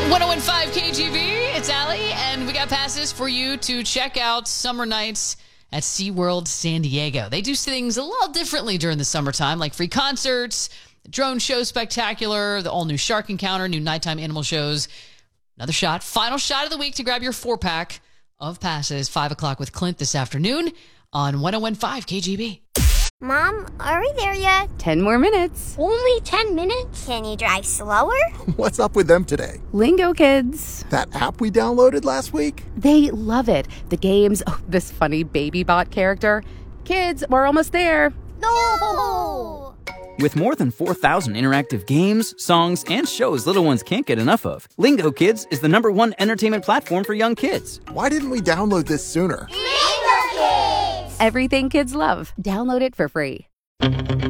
1015 KGB, it's Allie, and we got passes for you to check out Summer Nights at SeaWorld San Diego. They do things a little differently during the summertime, like free concerts, the drone show spectacular, the all-new shark encounter, new nighttime animal shows. Another shot, final shot of the week to grab your 4-pack of passes. 5 o'clock with Clint this afternoon on 1015 KGB. Mom, are we there yet? 10 more minutes. Only 10 minutes? Can you drive slower? What's up with them today? Lingo Kids. That app we downloaded last week? They love it. The games, this funny baby bot character. Kids, we're almost there. No! With more than 4,000 interactive games, songs, and shows little ones can't get enough of, Lingo Kids is the #1 entertainment platform for young kids. Why didn't we download this sooner? Lingo Kids! Everything kids love. Download it for free.